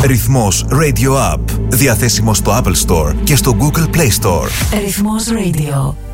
Ρυθμός Radio App. Διαθέσιμο στο Apple Store και στο Google Play Store. Ρυθμός Radio.